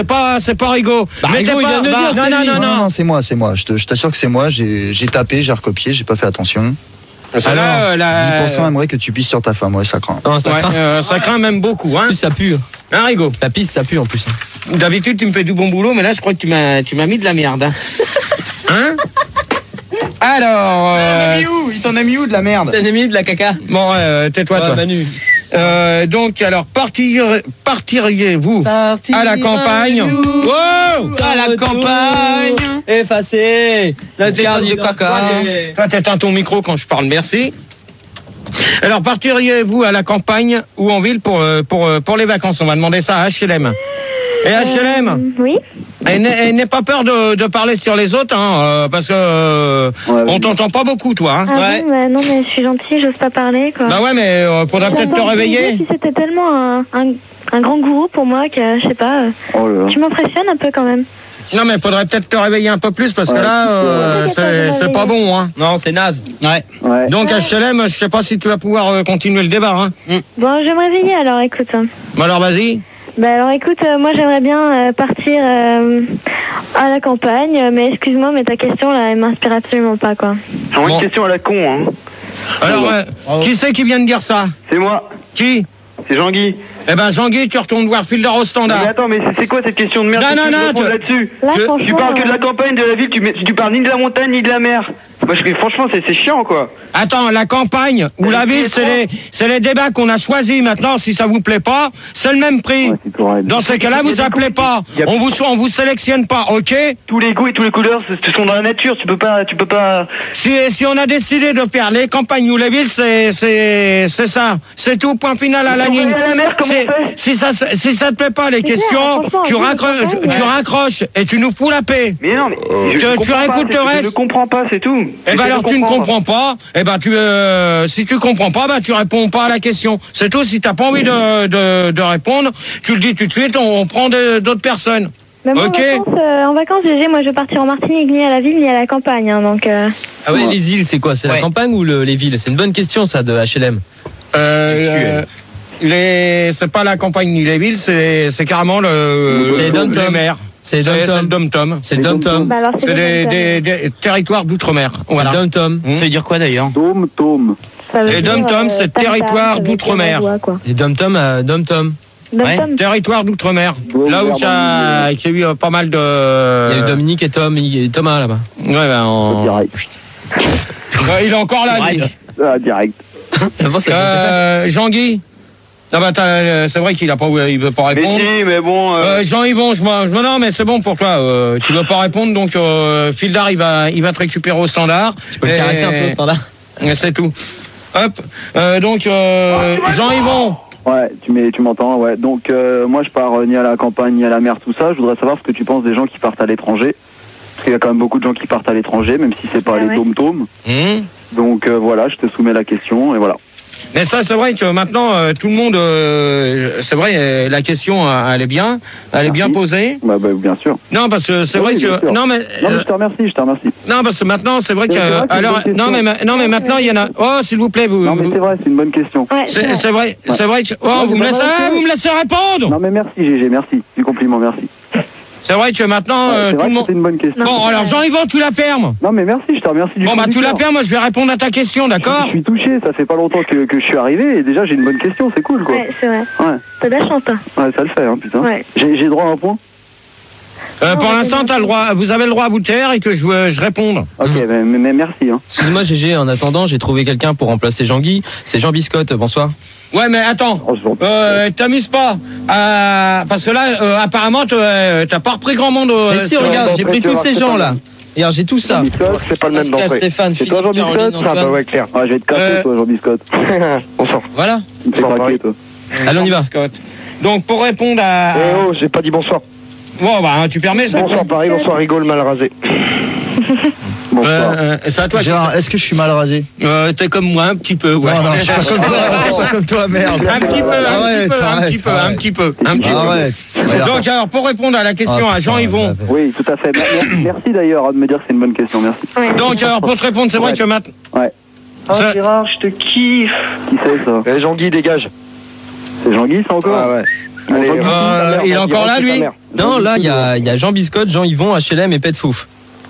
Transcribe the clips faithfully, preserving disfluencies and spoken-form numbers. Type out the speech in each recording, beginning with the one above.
C'est pas, c'est pas Rigaud. Bah, mais Rigaud, t'es il pas, vient de bah, dire, non, c'est non, lui. non, non, Non, non, c'est moi, c'est moi. Je, te, je t'assure que c'est moi. J'ai, j'ai tapé, j'ai recopié, j'ai pas fait attention. Alors, là, la... dix pour cent aimerait que tu pisses sur ta femme, ouais, ça craint. Non, ça ouais, craint. euh, ça craint même beaucoup, hein. En plus, ça pue. Hein, Rigaud? La pisse, ça pue en plus. D'habitude, tu me fais du bon boulot, mais là, je crois que tu m'as, tu m'as mis de la merde. Hein? Alors. Euh... Il t'en a mis où de la merde? T'as mis de la caca? Bon, euh, tais-toi, Ouais, toi. Manu. Euh, donc, alors, partir, partiriez-vous Partir à la campagne? Wow! À la campagne. Effacé. La carte de caca. Toi, t'éteins ton micro quand je parle, merci. Alors, partiriez-vous à la campagne ou en ville pour, euh, pour, euh, pour les vacances? On va demander ça à H L M. Et H L M, Euh, oui. et n'aie et n'aie pas peur de, de parler sur les autres, hein, euh, parce que euh, Ouais, on oui. t'entend pas beaucoup, toi. Hein. Ah Ouais. bon, bah non, mais je suis gentille, j'ose pas parler, quoi. Bah ouais, mais euh, faudrait peut-être te D'abord, je me réveiller. disais, si c'était tellement un, un, un grand gourou pour moi que, je sais pas, euh, Oh là là. tu m'impressionnes un peu quand même. Non, mais faudrait peut-être te réveiller un peu plus, parce que Ouais, là, c'est euh, c'est c'est pas bon. Hein. Non, c'est naze. Ouais. Ouais. Donc H L M, je sais pas si tu vas pouvoir euh, continuer le débat. Hein. Bon, je vais me réveiller alors, écoute. Bon alors, vas-y. Bah alors écoute, euh, moi j'aimerais bien euh, partir euh, à la campagne, euh, mais excuse-moi, mais ta question là, elle m'inspire absolument pas, quoi. C'est vraiment Bon. une question à la con, hein. Alors, euh, qui c'est qui vient de dire ça? C'est moi, Qui? c'est Jean-Guy. Eh ben, Jean-Guy, tu retournes voir Fielder au Mais standard. attends, mais c'est- c'est quoi cette question de merde? Non, que non, tu veux non, répondre tu- là-dessus. Là, Je- franchement, Tu parles que de euh, la campagne, de la ville, tu, mets- tu parles ni de la montagne ni de la mer. Moi, je, franchement, c'est c'est chiant, quoi. Attends, la campagne ou la ville, c'est les, c'est les débats qu'on a choisis. Maintenant, si ça vous plaît pas, c'est le même prix. Ouais, c'est correct. Dans ces cas-là, vous appelez pas. Il y a- On vous, on vous sélectionne pas, ok? Tous les goûts et tous les couleurs, ce ce sont dans la nature. Tu peux pas, tu peux pas. Si, si on a décidé de faire les campagnes ou les villes, c'est, c'est, c'est ça. C'est tout, point final à la Si on ligne. va à la mer, comment C'est- on fait Si ça, si ça te plaît pas, les C'est questions, clair, franchement, tu, on dit raccro- les campagnes, tu ouais. raccroches et tu nous fous la paix. Mais non, mais je, tu- je tu comprends pas, réécoutes c'est- le reste Je ne comprends pas, c'est tout. Eh ben alors tu ne comprends pas, eh ben tu euh, si tu comprends pas, ben tu réponds pas à la question. C'est tout. Si t'as pas envie de, de, de répondre, tu le dis tout de suite, on, on prend de- d'autres personnes. mais moi, Ok. en vacances, euh, en vacances, G G, moi je vais partir en Martinique, ni à la ville, ni à la campagne, hein, donc... Euh... Ah ouais, les îles, c'est quoi? C'est la Ouais. campagne ou le- les villes? C'est une bonne question, ça, de H L M. Euh, euh, les, c'est pas la campagne ni les villes, c'est, c'est carrément le, C'est les dom-toms. les mers. C'est les C'est c'est le dom-toms. dom-tom. C'est le dom-tom. Bah alors, C'est c'est des, des, des, des territoires d'outre-mer. C'est Voilà. le dom-tom. Mmh. Ça veut dire quoi d'ailleurs? Tome, tome. ça veut Les dire, dom-toms, euh, c'est tam-tam, territoire avec d'outre-mer. la voix, quoi. Les dom-tom à dom-tom. Dom-tom, Territoire d'outre-mer. Ouais, Là où ouvert il y a, il y a eu pas mal de. Il y a eu Dominique et Tom et Thomas là-bas. Ouais, ben, on- Direct. Ouais, il est encore là, lui. Ah, direct. Avant, ça Euh, Jean-Guy. Ah bah, t'as, euh, c'est vrai qu'il a pas, il veut pas Mais répondre. si, mais bon. euh, Euh, Jean-Yvon, je m'en, je m'en- non, mais c'est bon pour toi. Euh, tu veux pas répondre, donc euh, Fildar, il va, il va te récupérer au standard. Je peux le caresser un peu au standard. Et c'est tout. Hop. Euh, donc euh, Jean-Yvon. Ouais, tu, m'es- tu m'entends, ouais. Donc, euh, moi, je pars euh, ni à la campagne, ni à la mer, tout ça. Je voudrais savoir ce que tu penses des gens qui partent à l'étranger. Parce qu'il y a quand même beaucoup de gens qui partent à l'étranger, même si c'est pas Ah les ouais. dom-toms. Hum. Donc, euh, voilà, je te soumets la question, et voilà. Mais ça, c'est vrai que maintenant, euh, tout le monde, euh, c'est vrai, euh, la question, euh, elle est bien, elle est bien Merci. posée. Bah, bah, bien sûr. Non, parce que c'est Oui, vrai bien que, sûr. non mais, Non, mais euh, je te remercie, je te remercie. non, parce que maintenant, c'est vrai que, C'est vrai que c'est une alors, bonne question. non mais, ma- non mais maintenant, il y en a. Oh, s'il vous plaît, vous. Non, mais vous- c'est vrai, c'est une bonne question. ouais, c'est C'est vrai. c'est vrai, c'est vrai que. Oh, Non, vous c'est me pas laissez, vrai, ah, c'est- vous me laissez répondre. Non, mais merci, G G, merci. Du compliment, merci. C'est vrai que maintenant, Ouais, euh, c'est tout vrai le que monde. c'est une bonne question. Bon, alors Jean-Yvon, tu la fermes. Non, mais merci, je te remercie du Bon, fond bah, du tu la cœur. fermes, moi, je vais répondre à ta question, Je d'accord? suis touché, ça fait pas longtemps que, que je suis arrivé, et déjà, j'ai une bonne question, c'est cool, quoi. Ouais, c'est vrai. Ouais, T'as de la chance, toi. ouais, ça le fait, hein, putain. Ouais. J'ai j'ai droit à un point? Euh, Non, pour mais l'instant, c'est t'as le droit, vous avez le droit à bout de terre et que je, euh, je réponde. Ok, mais, mais- mais merci, hein. Excuse-moi, G G, en attendant, j'ai trouvé quelqu'un pour remplacer Jean-Guy. C'est Jean Biscotte, bonsoir. Ouais, mais attends, Oh, je m'en- euh, t'amuses pas, euh, parce que là, euh, apparemment, t'as euh, t'as pas repris grand monde. euh, Mais si, sur- regarde, dans j'ai le pris prêt, tous tu ces vas voir, gens-là. Regarde, j'ai tout ça. Jean Biscotte, c'est pas le même Pascal, d'entrée. Stéphane, C'est toi, Philippe, Jean Caroline, Biscotte? Ah, bah Antoine. ouais, clair. Ah, je vais te casser, Euh. toi, Jean Biscotte. Bonsoir. Voilà. Tu me fais Bonsoir, craquer, Marie. toi. Allez, on y va. Scott. Donc, pour répondre à. Eh oh, j'ai pas dit bonsoir. Bon, bah, tu permets ça? Bonsoir Paris, bonsoir Rigole mal rasé. Bonsoir. Euh, euh, c'est à toi. Gérard, est-ce que je suis mal rasé? Euh, T'es comme moi, un petit peu, ouais. Non, non, je suis pas comme toi, je suis pas comme toi, merde. Un petit peu, un Arrête, petit peu, un arrête, petit peu, un arrête. petit peu, un petit peu. Arrête. Donc, alors, pour répondre à la question Ah, à Jean-Yvon. putain, Oui, tout à fait. Mer- Merci d'ailleurs de me dire que c'est une bonne question, merci. Ouais. Donc, alors, pour te répondre, c'est vrai Ouais. que maintenant. Ouais. Oh Ça- Gérard, je te kiffe. Qui c'est ça? Eh Jean-Guy, dégage. C'est Jean-Guy, ça encore? Ah ouais. Allez, Euh, Euh, il est encore là, lui? Non, là, il y a, il y a Jean Biscotte, Jean Yvon, H L M et Pet Fouf.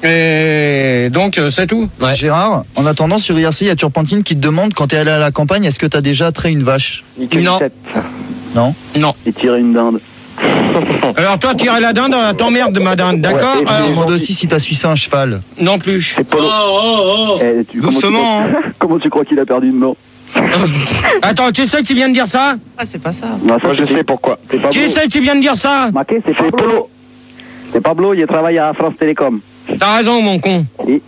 Et donc, euh, c'est tout. Ouais. Gérard, en attendant, sur I R C, il y a Turpentine qui te demande, quand t'es allé à la campagne, est-ce que t'as déjà trait une vache? Non. Non. Non. Et tirer une dinde. Alors, toi, tirer la dinde, t'emmerdes ma dinde, d'accord? Ouais, et Je Alors, demande aussi si t'as sucé un cheval. non plus. C'est Polo. Eh, tu- comment tu Doucement, crois- Comment tu crois qu'il a perdu une dent? Attends, qui c'est qui vient de dire ça? Ah, c'est pas ça. Non, ça, Moi, je c'est- sais pourquoi. C'est Pablo. Qui c'est qui vient de dire ça? Maquet, c'est C'est Pablo. Polo. C'est Pablo, il travaille à France Télécom. T'as raison, mon con.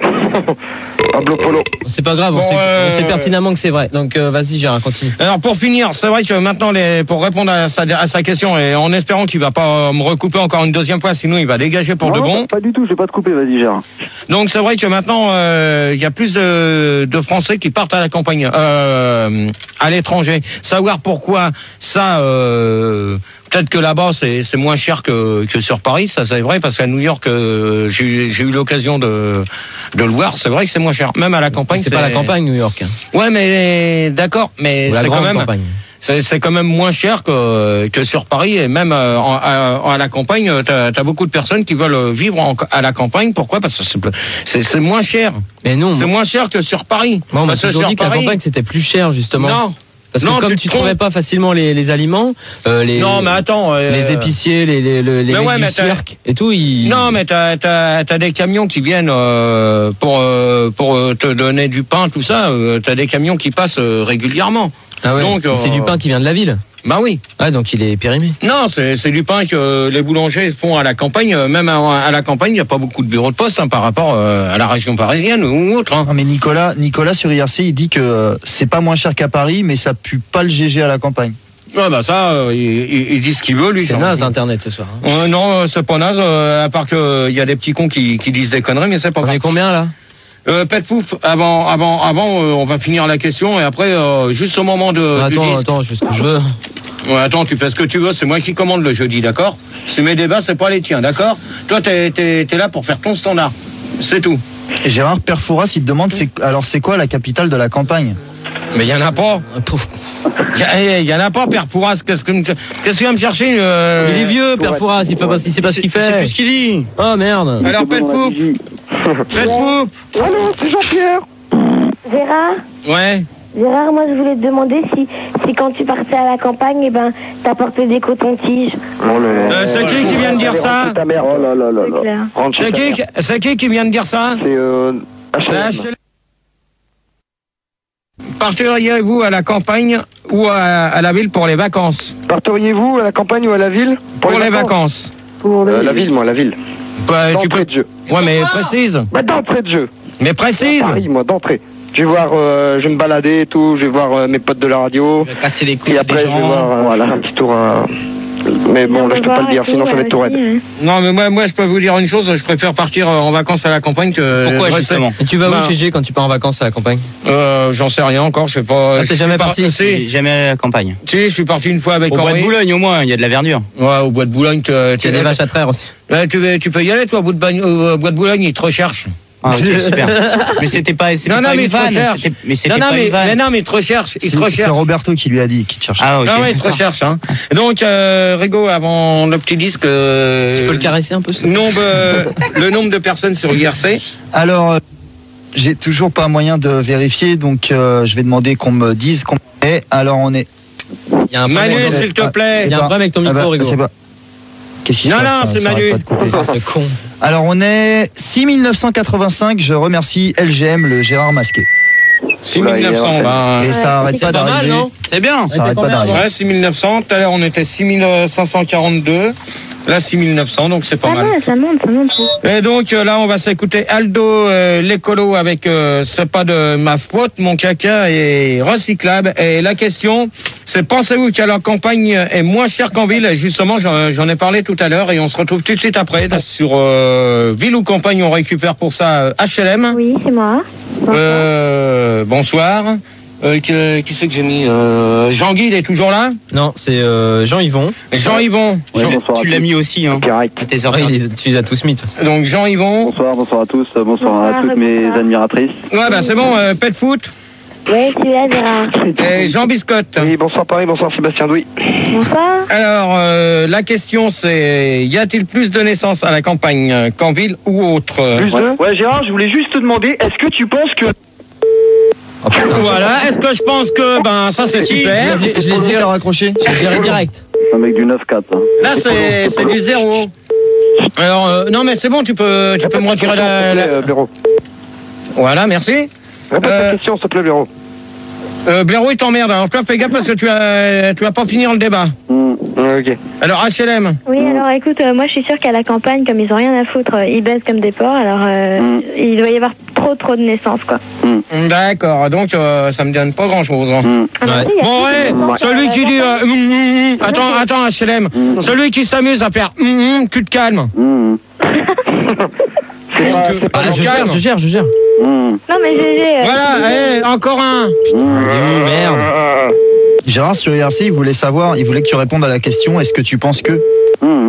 Pablo Polo. C'est pas grave, on, Bon, sait, euh, on sait pertinemment que c'est vrai. Donc euh, vas-y Gérard, continue. Alors pour finir, c'est vrai que maintenant, les, pour répondre à sa, à sa question, et en espérant qu'il va pas me recouper encore une deuxième fois, sinon il va dégager pour Non, de non, bon. Pas, pas du tout, je vais pas te couper, vas-y, Gérard. Donc c'est vrai que maintenant, euh, il y a plus de, de Français qui partent à la campagne, euh, à l'étranger. Savoir pourquoi ça... Euh, Peut-être que là-bas c'est c'est moins cher que, que sur Paris, ça c'est vrai, parce qu'à New York euh, j'ai eu- j'ai eu l'occasion de, de le voir, c'est vrai que c'est moins cher. Même à la campagne. C'est pas la campagne New York. Hein. Ouais, mais d'accord, mais Ou la c'est quand grande même campagne. c'est c'est quand même moins cher que que sur Paris, et même euh, en- à, à la campagne, t'as as beaucoup de personnes qui veulent vivre en- à la campagne. Pourquoi? Parce que c'est- c'est c'est moins cher. Mais non, C'est moi, moins cher que sur Paris. moi, on m'a Parce que toujours sur dit que la Paris- campagne c'était plus cher justement. Non. Parce que Non, comme tu tu te trouvais trompes. pas facilement les, les aliments, euh, les, Non, mais attends. euh, les épiciers, les, les, les, les Mais mecs ouais, du mais t'as- cirque et tout, ils... Non, mais t'as as, des camions qui viennent euh, pour euh, pour euh, te donner du pain, tout ça. Euh, t'as des camions qui passent euh, régulièrement. Ah ouais, donc, euh, c'est du pain qui vient de la ville. Bah oui. Ah donc il est périmé. Non, c'est c'est du pain que les boulangers font à la campagne. Même à, à la campagne, il n'y a pas beaucoup de bureaux de poste hein, par rapport euh, à la région parisienne ou autre. Hein. Non, mais Nicolas, Nicolas sur I R C, il dit que euh, c'est pas moins cher qu'à Paris, mais ça pue pas le G G à la campagne. Ouais, bah ça, euh, il, il- il dit ce qu'il veut, lui. C'est ça. naze l'internet ce soir. Hein. Euh, non, euh, c'est pas naze, euh, à part qu'il y a des petits cons qui, qui disent des conneries, mais c'est pas On grave. est combien là? Euh, Pet Fouf, avant, avant, avant, euh, on va finir la question et après, euh, juste au moment de. Ah, du Attends, disque- attends, je fais ce que je veux. Ouais, attends, tu fais ce que tu veux, c'est moi qui commande le jeudi, d'accord? C'est mes débats, c'est pas les tiens, d'accord? Toi, t'es, t'es, t'es là pour faire ton standard. C'est tout. Et Gérard Perfouras, il te demande, c'est, alors c'est quoi la capitale de la campagne? Mais il y en a pas. Ah, pauvre. Il y en a pas, Père Pourras. Qu'est-ce que, qu'est-ce que tu vas me chercher euh... Il est vieux, Père Fouras, il fait pas, il sait pas ce qu'il fait. C'est plus ce qu'il dit. Oh merde. Alors, Pet Fouf. Pet Fouf. Allô, c'est Jean-Pierre. Gérard, Ouais. Gérard, moi je voulais te demander si, si quand tu partais à la campagne, eh ben, t'apportais des cotons-tiges. Oh là là. Euh, c'est qui qui vient de dire ça? Ta mère. Oh là là là C'est là. clair. Rentre chez C'est ta qui, mère. c'est qui qui vient de dire ça? C'est euh, H La L M. H L M. Partiriez-vous à la campagne ou à, à la ville pour les vacances? Parteriez-vous à la campagne ou à la ville? Pour, les vacances. Pour Euh, la ville, moi, la ville. Bah, tu D'entrée peux... de jeu. Ouais, mais précise. Bah, d'entrée de jeu. Mais précise. Paris, moi, d'entrée. Je vais voir, euh, je vais me balader et tout, je vais voir euh, mes potes de la radio. Casser les Puis après, je vais voir, euh, voilà, un petit tour à... Mais bon, là, je peux pas le dire, sinon ça va être tout raide. Non, mais moi, moi, je peux vous dire une chose, je préfère partir euh, en vacances à la campagne que. Pourquoi de rester- justement? Et tu vas Bah, où chez G quand tu pars en vacances à la campagne? euh, J'en sais rien encore, je sais pas. Ah, je t'es suis jamais par- parti? Si, Jamais à la campagne. si, je suis parti une fois avec Au bois de Henri. Boulogne, au moins, il y a de la verdure. Ouais, au bois de Boulogne, tu, Il y a des vaches à traire aussi. Ouais, tu, veux- tu peux y aller, toi, au bout de, Bagne- au bois de Boulogne, ils te recherchent. Ah, ok, super. Mais c'était pas, c'était Non, non, pas mais une il te vanne. recherche. c'était- Mais c'était Non, non, pas mais, une vanne. mais non, mais ils te recherchent, ils te C'est, c'est recherchent. Roberto qui lui a dit, qui te cherche. Ah, ok. Ah ouais, ils te recherchent, hein. Donc, euh, Rigo, avant le petit disque. euh, Tu peux le caresser un peu ça? nombre, euh, le nombre de personnes sur I R C. Alors, euh, j'ai toujours pas moyen de vérifier, donc euh, je vais demander qu'on me dise combien est. Alors, on est. Il y a un Manu, problème. s'il te plaît. Il y a un problème avec ton Ah micro, bah, Rigo. c'est pas- Qu'est-ce qui se Non, passe, non, ça- c'est ça arrête Manu. pas de couper. Ah, ce con. Alors, on est six mille neuf cent quatre-vingt-cinq. Je remercie L G M, le Gérard Masqué. six mille neuf cents, ben. Et ça arrête C'est pas pas mal, d'arriver. non? C'est bien. Ça arrête pas d'arriver. Ouais, six mille neuf cents. Tout à l'heure, on était six mille cinq cent quarante-deux. Là, six mille neuf cents, donc c'est pas Ça mal. monte, ça monte, ça monte. Et donc, euh, là, on va s'écouter Aldo, euh, l'écolo, avec euh, C'est pas de ma faute, mon caca est recyclable. Et la question, c'est pensez-vous qu'à la campagne est moins cher qu'en ville? Et justement, j'en, j'en ai parlé tout à l'heure et on se retrouve tout de suite après. Sur euh, ville ou campagne, on récupère pour ça euh, H L M. Oui, c'est moi. Euh, bonsoir. Euh, que- qui c'est que j'ai mis euh, Jean-Guy, il est toujours là? Non, c'est euh, Jean Yvon. Jean-Yvon. Ouais, Tu l'as- bonsoir à tu l'as tous. mis aussi, hein. Direct. À tes heures. Ouais, il les- tu les as tous mis, de toute façon. Donc Jean-Yvon. Bonsoir, bonsoir à tous, euh, bonsoir à Bonsoir, toutes mes bonsoir. admiratrices. Ouais, bah c'est bon, euh, pet foot. Ouais, celui-là, Gérard. Et Jean Biscotte. Oui, bonsoir Paris, bonsoir Sébastien Douy. Bonsoir. Alors, euh, la question c'est, y a-t-il plus de naissances à la campagne qu'en ville ou autre? Plus de... Ouais, Gérard, je voulais juste te demander, est-ce que tu penses que... Oh, putain. Voilà, est-ce que je pense que, ben ça c'est super. Je les ai raccrochés. Je dirais direct. Un mec du neuf quatre. Hein. Là c'est c'est du zéro. Alors, euh, non mais c'est bon, tu peux, tu peux me retirer la... la... Euh, Blaireau. Voilà, merci. Répète Euh, ta question, s'il te plaît, Blaireau. Euh, Blaireau, il t'emmerde. Alors toi, fais gaffe parce que tu vas, tu vas pas finir le débat. Mmh. Ok. Alors H L M. Oui, alors écoute, euh, moi je suis sûre qu'à la campagne, comme ils ont rien à foutre, euh, ils baissent comme des porcs, alors euh, Mm. il doit y avoir trop trop de naissances, quoi. D'accord, donc euh, ça me donne pas grand-chose. hein. Mmh. Ah, merci, il y a Bon, plus de ouais, naissances à celui la qui dit... campagne. euh, hum, hum, hum. Attends, attends, H L M. Celui qui s'amuse à faire... hum, hum, tu te calmes. Mmh. C'est pas... c'est pas Ah, je calme. gère, je gère, je gère. Mmh. Non, mais G G. euh, Voilà, allez, encore un. Merde. Gérard sur I R C, il voulait savoir, il voulait que tu répondes à la question. Est-ce que tu penses que Mmh.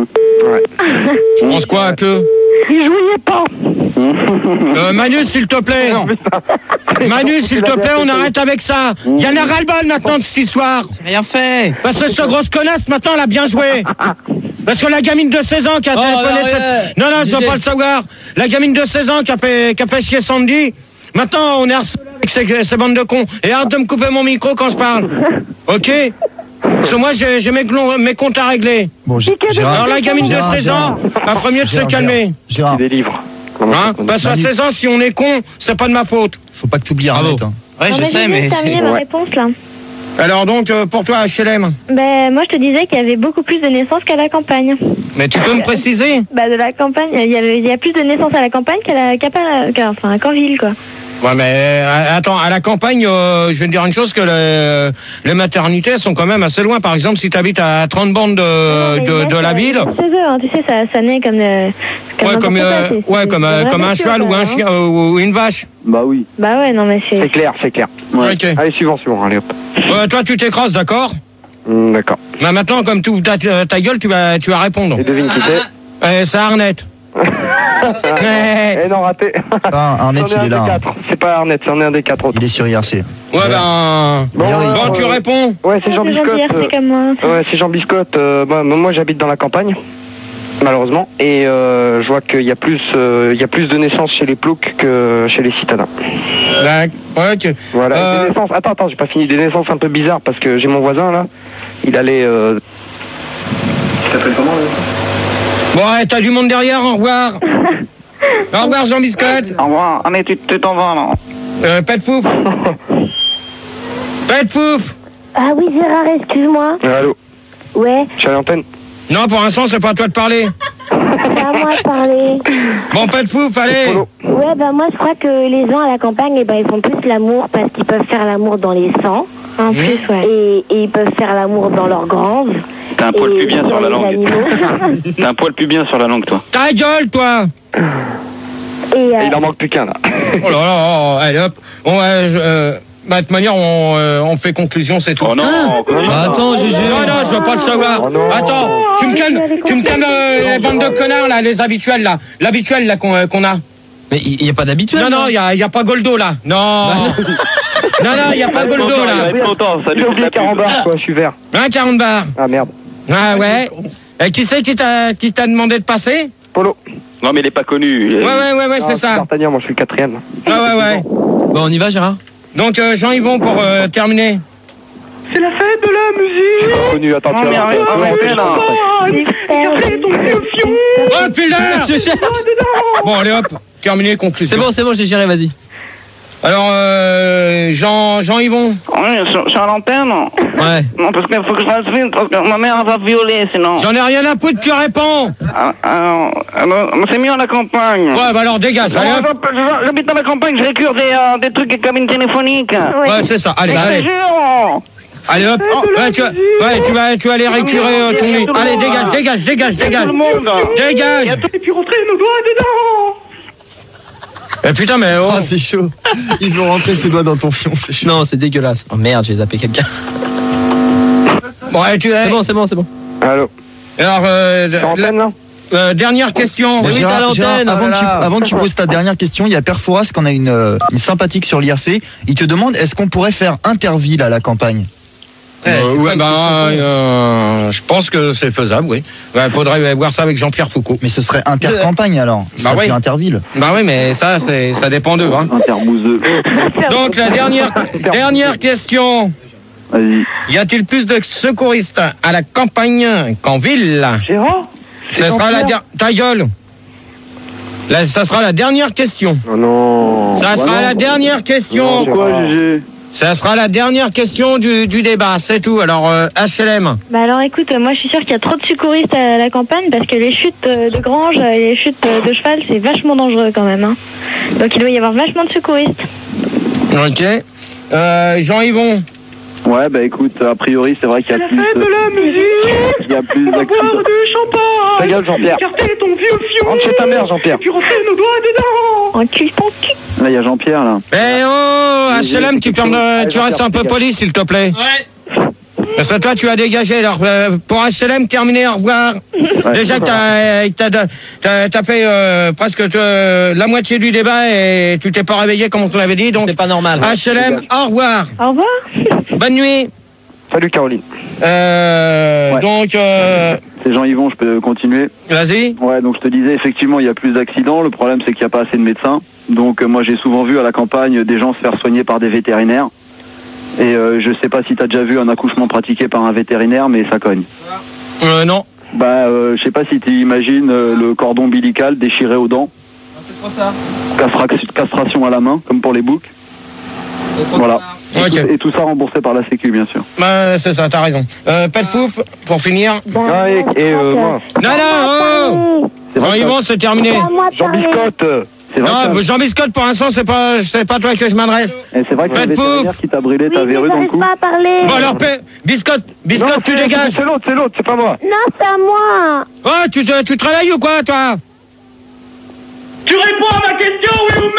Je pense quoi que... Il jouait pas. Euh, Manu, s'il te plaît. Manu, s'il te plaît, on arrête avec ça. Il y en a ras-le-bol maintenant de cette histoire. J'ai rien fait. Parce que cette grosse connasse, maintenant, elle a bien joué. Parce que la gamine de seize ans qui a Oh, téléphoné... non, cette- ouais. Non, non, je dois G G. pas le savoir. La gamine de seize ans qui a fait, qui a fait chier Sandy. Maintenant, on est harcelé avec ces, ces bandes de cons. Et arrête de me couper mon micro quand je parle. Ok? Parce que moi, j'ai j'ai mes, glon- mes comptes à régler. bon, G- Gérard, Alors, la gamine de Gérard, seize ans, a ferait mieux de se Gérard, calmer. Gérard, Des livres. Hein? Parce qu'à seize ans, si on est con, c'est pas de ma faute. faut pas que tu oublies Bravo. Arnett. Hein. Ouais, non, je mais sais, j'ai mais... juste terminé ma Ouais. réponse, là. Alors donc, euh, pour toi, H L M, Ben, moi je te disais qu'il y avait beaucoup plus de naissances qu'à la campagne. mais tu peux me préciser? Bah, de la campagne, il y, avait- il y a plus de naissances à la campagne qu'à la, qu'à pas- qu'à- enfin, qu'en ville, quoi. Ouais, mais euh, attends, à la campagne, euh, je vais te dire une chose, que les, les maternités sont quand même assez loin. Par exemple, si tu habites à trente bandes de, Non, mais de, ils de la naissent, ville, euh, chez eux, hein, tu sais, ça, ça naît comme, euh, comme ouais, n'importe comme, quoi, euh, c'est- ouais, c'est- comme, c'est euh, de la comme un nature, cheval ou quoi, un hein. chien euh, ou une vache. Bah oui. Bah ouais, non mais c'est... C'est clair, c'est clair. Ouais. Ok. Allez, suivant, suivant, allez hop. Euh, toi, tu t'écrases, d'accord? Hum, D'accord. Mais maintenant, comme tu ouvres ta, ta gueule, tu vas, tu vas répondre. Et devine qui c'est. Euh, c'est Arnett. ouais, Eh non, raté. Ah, Arnett, C'en est il un est là. des hein. quatre. C'est pas Arnett, c'en est un des quatre autres. Il est sur I R C. ben. Bon, D'ailleurs, il- Bon, euh, tu réponds. Ouais, c'est Ah, Jean c'est gentil, Biscotte. c'est comme moi. euh, Ouais, c'est Jean Biscotte. euh, bah, moi, j'habite dans la campagne, malheureusement, et euh, je vois qu'il y a plus, euh, il y a plus de naissances chez les ploucs que chez les citadins. D'accord. Ok. Voilà. Euh, Des naissances. Attends, attends, j'ai pas fini. Des naissances un peu bizarres parce que j'ai mon voisin là. Il allait. Euh... Il s'appelle comment là? Bon, ouais, t'as du monde derrière, au revoir. Au revoir, Jean Biscotte. Au revoir. Ah mais tu tu t'en vas là. Euh, pas de fouf. Pas de fouf. Ah oui, Gérard, excuse-moi. Allô. Ouais, Je suis à l'antenne. Non, pour l'instant, c'est pas à toi de parler. c'est à moi de parler. Bon, pas de fouf, allez. Polo. Ouais, bah moi je crois que les gens à la campagne, eh ben, ils font plus l'amour parce qu'ils peuvent faire l'amour dans les champs. En plus, ouais. Et, et ils peuvent faire l'amour dans leurs granges. T'as un poil Et pubien sur sur la les langue. animaux. T'as un poil pubien sur la langue, toi. Ta gueule, toi. Et, euh, Et il en manque plus qu'un là. Oh là là, oh, allez hop. Bon, ouais, je, euh, bah, de toute manière, on, euh, on fait conclusion, c'est tout. Oh non, comment ça? Bah, attends, G G. Non, non, je veux pas le savoir. Oh non. Attends, tu me calmes, tu me calmes euh, les bandes de connards, là, les habituels, là. L'habituel, là, qu'on euh, qu'on a. Mais il n'y a pas d'habitude. Non, non, il y a, y a pas Goldo, là. Non. Non, non, il y a pas Goldo, Il va là. être content, ça lui J'ai fait de oublié la pub. carambar quoi, je suis vert. Hein, quarante bars. Ah merde. Ah, ouais. Et qui c'est qui t'a qui t'a demandé de passer? Polo. Non, mais il est pas connu. Ouais, ouais, ouais, ouais, c'est Ah, ça. D'Artagnan, moi je suis le quatrième. Ouais, ouais, ouais. Bon, on y va, Gérard. Donc, euh, Jean-Yvon, pour euh, terminer. C'est la fête de la musique. Pas connu, attends, Oh, tu mais vas arrête, voir. arrêtez, là. Oh, putain. Je cherche. Bon, allez, hop. Terminé, conclusion. C'est bon, c'est bon, j'ai géré, vas-y. Alors, euh, Jean, Jean-Yvon. Oui, sur, sur l'antenne. Ouais. Non, parce qu'il faut que je fasse vite, parce que ma mère va violer sinon. J'en ai rien à foutre, tu réponds. Ah, alors, alors, c'est mieux à la campagne. Ouais, bah alors dégage, allez Moi, hop. j'hab- J'habite dans la campagne, je récure des, euh, des trucs de cabine téléphonique. Ouais, c'est ça, allez, Je te allez. jure. Allez hop. Ouais, tu vas, ouais, tu vas, tu vas aller récurer euh, ton nid. Allez, dégage, dégage, dégage, dégage. Tout le monde. Dégage. Et puis rentrer nos doigts dedans. Eh putain, mais oh. Ah, c'est chaud. Il veut rentrer ses doigts dans ton fion, c'est chaud. Non, c'est dégueulasse. Oh merde, j'ai zappé quelqu'un. Bon, allez, tu C'est es. bon, c'est bon, c'est bon. Allô. Alors, euh, T'es en la- antenne là? Euh, dernière question. Bon, oui, Gérard, t'as l'antenne, Gérard, avant, oh que là tu, là. avant que tu poses ta dernière question, il y a Père Fouras qu'on a une, euh, une sympathique sur l'I R C. Il te demande est-ce qu'on pourrait faire Interville à la campagne? Euh, Ouais, c'est ouais, pas une ben, question con. euh, je pense que c'est faisable, oui. Il faudrait voir ça avec Jean-Pierre Foucault. Mais ce serait intercampagne alors. Ça Bah serait oui. plus Interville. Bah oui, mais ça, c'est, ça dépend d'eux. Hein. Interbouseux. Donc la dernière, dernière question. Vas-y. Y a-t-il plus de secouristes à la campagne qu'en ville? Gérard Ça sera la dernière. Ta gueule. Là, ça sera la dernière question. Oh non. Ça sera la dernière question. Pourquoi, Gégé? Ça sera la dernière question du, du débat, c'est tout. Alors, euh, H L M. Bah alors écoute, euh, moi je suis sûre qu'il y a trop de secouristes à la campagne parce que les chutes euh, de grange et les chutes euh, de cheval c'est vachement dangereux quand même. Hein. Donc il doit y avoir vachement de secouristes. Ok. Euh, Jean-Yvon. Ouais, bah écoute, a priori, c'est vrai qu'il y a plus. Il y a plus d'accidents. Ta gueule, Jean-Pierre. Rentre chez ta mère, Jean-Pierre. En cul, ton cul. Là, il y a Jean-Pierre, là. Eh oh, H L M, tu, fermes, euh, tu restes un peu poli, s'il te plaît. Ouais. Parce que toi, tu as dégagé. Alors, euh, pour H L M, terminé, au revoir. Ouais, Déjà que t'as, t'as, t'as, t'as fait euh, presque euh, la moitié du débat et tu t'es pas réveillé comme on te l'avait dit. Donc, C'est pas normal. H L M, au revoir. Au revoir. Bonne nuit. Salut, Caroline. Euh, Ouais. Donc, euh, C'est Jean-Yvon, je peux continuer. vas-y. Ouais, donc je te disais, effectivement, il y a plus d'accidents. Le problème, c'est qu'il n'y a pas assez de médecins. Donc, euh, moi, j'ai souvent vu à la campagne des gens se faire soigner par des vétérinaires. Et euh, je sais pas si tu as déjà vu un accouchement pratiqué par un vétérinaire, mais ça cogne. Euh, non. Bah, euh, je sais pas si tu imagines euh, le cordon ombilical déchiré aux dents. C'est trop tard. Castra- castration à la main, comme pour les boucs. Voilà. Et, Ok. tout, et tout ça remboursé par la Sécu, bien sûr. Bah, c'est ça, t'as raison. Euh, Pet Pouf, pour finir. Ben, Ah, et- moi, je et, crois euh, que- moi. Non, non, oh C'est vrai que Jean-Yvon, c'est terminé. C'est à moi de Jean parler. Biscotte. C'est vrai Non, que Jean Biscotte, pour l'instant, c'est pas, c'est pas toi que je m'adresse. et c'est vrai que c'est Pet le Pouf. vétérinaire qui t'a brûlé ta Oui, mais verrue dans le j'arrive cou. pas à parler. Bon, alors, Pe- Biscotte, Biscotte, Non, tu c'est- dégages. C'est l'autre, c'est l'autre, c'est pas moi. Non, c'est à moi. Oh, tu te, tu travailles ou quoi, toi? Tu réponds à ma question, oui ou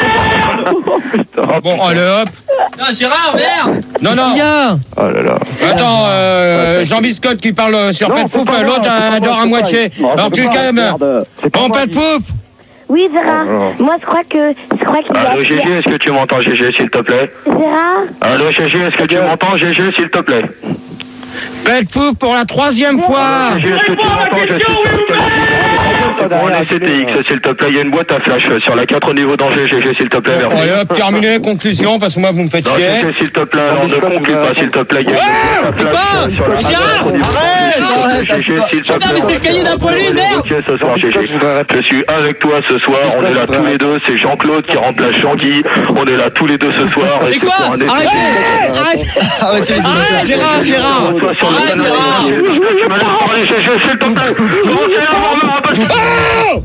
merde? Bon, allez, hop. Non, Gérard, merde. Non, non. Oh là là. Attends, euh, Jean Biscotte qui parle sur Non, Pet c'est Pouf, pas moi, l'autre c'est pas moi, adore à c'est moitié. pas moi. Alors, C'est tu pas calmes. merde. C'est pas Bon, moi, Pet dis- Pouf. Oui, Gérard. Oh, oh. Moi, je crois que je crois qu'il y a. Allô Gégé, est-ce que tu m'entends Gégé, s'il te plaît? Gérard. Allô Gégé, est-ce que tu m'entends Gégé, s'il te plaît? Pet Pouf pour la troisième fois. Gégé, est-ce que tu m'entends? Je suis sur le Pour un S C T X, s'il te plaît, il y a une boîte à flash sur la quatre au niveau danger, Gégé, s'il te plaît, Bon, merci. allez, hop, terminé, conclusion, parce que moi, vous me faites Non, chier. Gégé, s'il te plaît, alors ne conclue pas, s'il te plaît, il y a une boîte à flash sur la Gérard, quatre au niveau danger, arrête, Gégé, s'il te Putain, mais plaît. c'est le cahier d'un poilu, merde. Ok, ce soir, Gégé. Je suis avec toi ce soir, on est là tous les deux, c'est Jean-Claude qui remplace Jean-Guy, on est là tous les deux ce soir. Mais c'est quoi? pour un essai. Arrêtez. Arrête. Arrêtez les Arrête, Gérard, Gérard. Toi, sur le Arrête, panneau, Gérard. tu me laisses parler, Gégé, s'il te plaît. Commencez à avoir marre, parce que-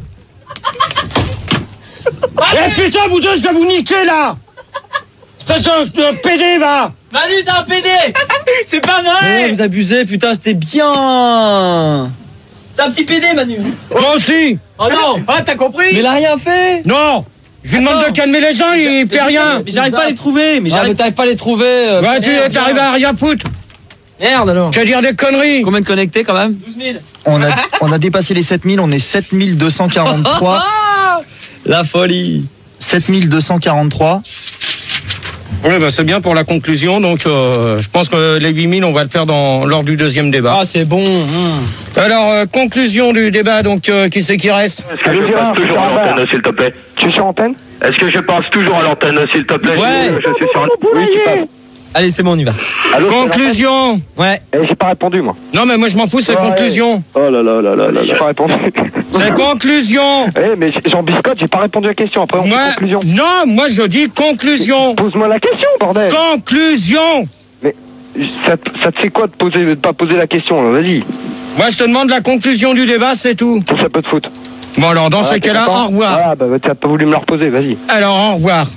Eh putain, vous deux, je vais vous niquer, là. Espèce de, de P D, va. Vas-y, t'es un P D. C'est pas Ouais, vrai. vous abusez, putain, c'était bien. T'es un petit P D, Manu. Moi aussi. Oh non. Ah, t'as compris? Mais il a rien fait. Non. Je lui demande Attends. de calmer les gens, il fait rien. Mais j'arrive pas à les trouver. Mais j'arrive pas à les trouver. euh, Ouais, tu merde, t'arrives à rien foutre. Merde alors. Tu vas dire des conneries. Combien de connectés quand même? douze mille. On a, on a dépassé les sept mille, on est sept mille deux cent quarante-trois. La folie. sept mille deux cent quarante-trois. Oui, bah, c'est bien pour la conclusion. Donc, euh, je pense que les huit mille, on va le faire dans, lors du deuxième débat. Ah, c'est bon. Hum. Alors, euh, conclusion du débat. Donc, euh, qui c'est qui reste? Est-ce que je passe toujours à l'antenne, s'il te plaît? Tu es sur antenne? Est-ce que je passe toujours à l'antenne, s'il te plaît? Ouais. Je suis sur Oui, tu passes. Allez, c'est bon, on y va. Allô, Conclusion. Ouais. Eh, j'ai pas répondu, moi. Non, mais moi, je m'en fous, c'est Ouais. conclusion. Oh là là là là là J'ai là. pas répondu. C'est conclusion. Eh, mais Jean Biscotte, j'ai pas répondu à la question. Après, on fait Moi, conclusion. non, moi, je dis conclusion. Pose-moi la question, bordel. Conclusion. Ça, te- ça te fait quoi de poser, de pas poser la question, là? Vas-y. Moi, je te demande la conclusion du débat, c'est tout. Ça, ça peut te foutre. Bon, alors, dans Ah, ce t'es cas-là, content au revoir. Ah, bah, t'as pas voulu me la reposer, vas-y. Alors, au revoir.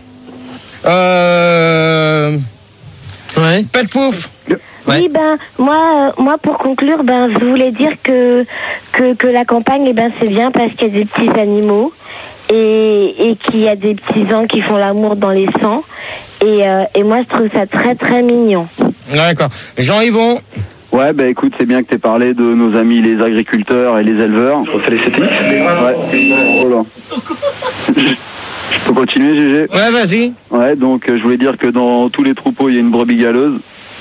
Euh... Ouais. Pet Pouf. Ouais. Oui, ben moi, euh, moi pour conclure, ben je voulais dire que que, que la campagne, eh ben c'est bien parce qu'il y a des petits animaux et, et qu'il y a des petits gens qui font l'amour dans les champs et, euh, et moi je trouve ça très très mignon. D'accord. Jean-Yvon. Ouais, bah écoute, c'est bien que tu aies parlé de nos amis les agriculteurs et les éleveurs. On fait les C T X. Ouais. Oh là. Je, je peux continuer, G G? Ouais, vas-y. Ouais, donc euh, je voulais dire que dans tous les troupeaux, il y a une brebis galeuse.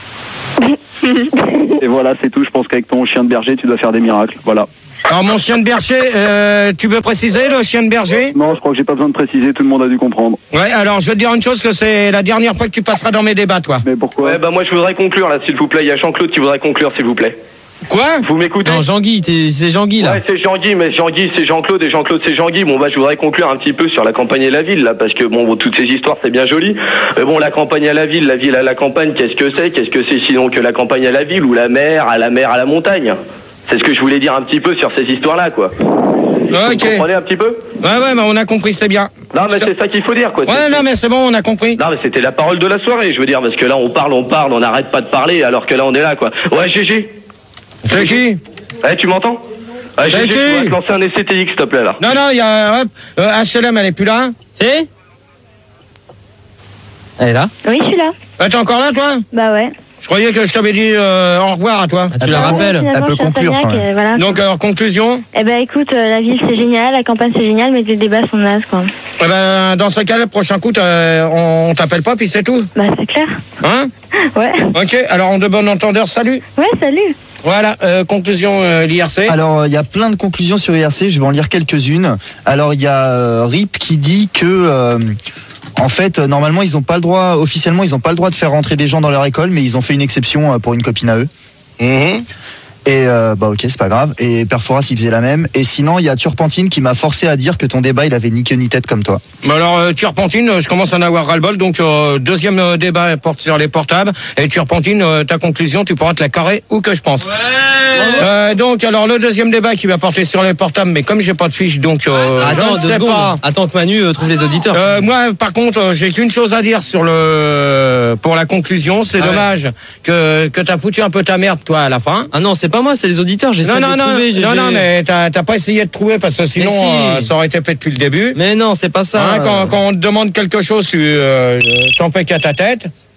Et voilà, c'est tout. Je pense qu'avec ton chien de berger, tu dois faire des miracles. Voilà. Alors mon chien de berger, euh, tu veux préciser le chien de berger? Non, je crois que j'ai pas besoin de préciser, tout le monde a dû comprendre. Ouais, alors je vais te dire une chose, que c'est la dernière fois que tu passeras dans mes débats, toi. Mais pourquoi? Ouais, bah moi je voudrais conclure là, s'il vous plaît. Il y a Jean-Claude qui voudrait conclure, s'il vous plaît. Quoi? Vous m'écoutez? Non, Jean-Guy, t'es- c'est Jean-Guy là. Ouais, c'est Jean-Guy, mais Jean-Guy c'est Jean-Claude et Jean-Claude c'est Jean-Guy. Bon, bah je voudrais conclure un petit peu sur la campagne et la ville là, parce que bon, bon, toutes ces histoires c'est bien joli. Mais bon, la campagne à la ville, la ville à la campagne, qu'est-ce que c'est? Qu'est-ce que c'est sinon que la campagne à la ville ou la mer à la mer à la montagne? C'est ce que je voulais dire un petit peu sur ces histoires-là, quoi. Ok. Vous comprenez un petit peu? Ouais, ouais, mais on a compris, c'est bien. Non, mais c'est ça qu'il faut dire, quoi. Ouais, C'est- non, mais c'est bon, on a compris. Non, mais c'était la parole de la soirée, je veux dire, parce que là, on parle, on parle, on n'arrête pas de parler, alors que là, on est là, quoi. Ouais, G G. C'est qui? Ouais, tu m'entends? Ouais, C'est G G, qui? tu vas te lancer un S C T X, s'il te plaît, là. Non, non, il y a... Hop, euh, H L M, elle est plus là? C'est Elle est là? Oui, je suis là. Euh, T'es encore là, toi? Bah ouais. Je croyais que je t'avais dit euh, au revoir à toi. Ah, tu la rappelles? Finalement, peut je suis à conclure, Sagnac, quand même. et voilà. Donc, alors, conclusion? Eh ben écoute, euh, la ville c'est génial, la campagne c'est génial, mais les débats sont nazes quoi. Eh ben, dans ce cas, le prochain coup, t'as- on, on t'appelle pas, puis c'est tout. Bah c'est clair. Hein? Ouais. Ok, alors, en de bon entendeur, salut. Ouais, salut. Voilà, euh, conclusion, euh, l'I R C. Alors, il y a plein de conclusions sur I R C, je vais en lire quelques-unes. Alors, il y a euh, Rip qui dit que, euh, en fait, euh, normalement, ils n'ont pas le droit, officiellement, ils n'ont pas le droit de faire rentrer des gens dans leur école, mais ils ont fait une exception euh, pour une copine à eux. Mhm. Et euh, bah ok, c'est pas grave. Et Perforas, il faisait la même. Et sinon, il y a Turpentine qui m'a forcé à dire que ton débat, il avait ni queue ni tête comme toi. Mais alors, euh, Turpentine, euh, je commence à en avoir ras-le-bol. Donc, euh, deuxième euh, débat porte sur les portables. Et Turpentine, euh, ta conclusion, tu pourras te la carrer où que je pense. Ouais. Euh, donc, alors, le deuxième débat qui va porter sur les portables, mais comme j'ai pas de fiche, donc euh, Attends, je deux ne sais secondes. pas. Attends que Manu euh, trouve les auditeurs. Euh, moi, par contre, euh, j'ai qu'une chose à dire sur le pour la conclusion. C'est Ah ouais. dommage que que t'as foutu un peu ta merde, toi, à la fin. Ah non, c'est pas moi, c'est les auditeurs. J'essaie Non, non, de les non, trouver. j'ai- non, non, j'ai- mais t'as t'as pas essayé de trouver parce que sinon, si. euh, ça aurait été fait depuis le début. Mais non, c'est pas ça. Hein, quand, quand on te demande quelque chose, tu euh, t'en fais qu'à ta tête.